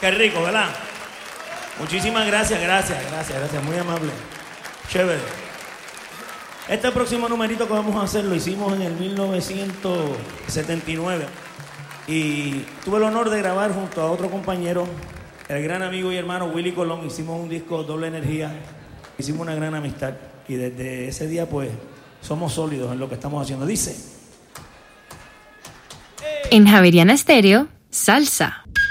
Qué rico, ¿verdad? Muchísimas gracias, muy amable. Chévere. Este próximo numerito que vamos a hacer lo hicimos en el 1979 y tuve el honor de grabar junto a otro compañero, el gran amigo y hermano Willy Colón. Hicimos un disco Doble Energía, hicimos una gran amistad y desde ese día pues somos sólidos en lo que estamos haciendo. Dice: en Javeriana Estéreo, salsa.